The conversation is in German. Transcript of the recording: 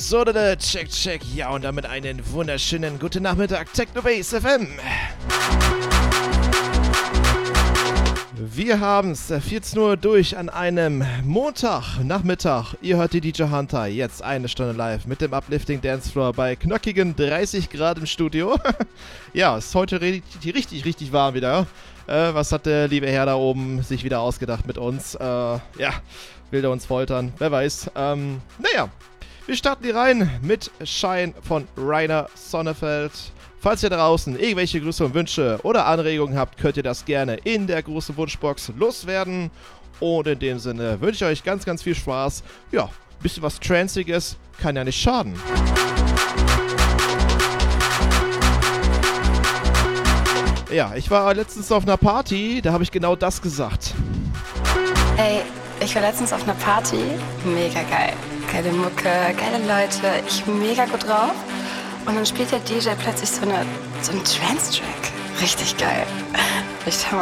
So, check. Ja, und damit einen wunderschönen guten Nachmittag, Technobase FM. Wir haben's 14 Uhr durch an einem Montagnachmittag. Ihr hört die DJ Hunter, jetzt eine Stunde live mit dem Uplifting Dancefloor bei knockigen 30 Grad im Studio. Ja, ist heute richtig warm wieder. Was hat der liebe Herr da oben sich wieder ausgedacht mit uns? Will er uns foltern? Wer weiß. Wir starten hier rein mit Shine von Rainer Sonnefeld. Falls ihr draußen irgendwelche Grüße und Wünsche oder Anregungen habt, könnt ihr das gerne in der großen Wunschbox loswerden. Und in dem Sinne wünsche ich euch ganz, ganz viel Spaß. Ja, ein bisschen was Transiges kann ja nicht schaden. Ja, ich war letztens auf einer Party, da habe ich genau das gesagt. Ey, ich war letztens auf einer Party, mega geil. Geile Mucke, geile Leute, ich mega gut drauf. Und dann spielt der DJ plötzlich so einen Trance-Track. Richtig geil. Ich